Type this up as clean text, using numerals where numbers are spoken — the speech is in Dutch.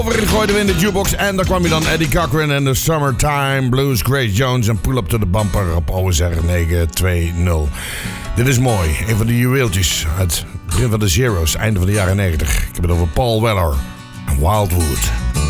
Overin gooiden we in de jukebox en daar kwam je dan Eddie Cochran en de Summertime Blues, Grace Jones en Pull Up to the Bumper op OSR 920. Dit is mooi, een van de juweeltjes uit het begin van de Zero's, einde van de jaren 90. Ik heb het over Paul Weller en Wildwood.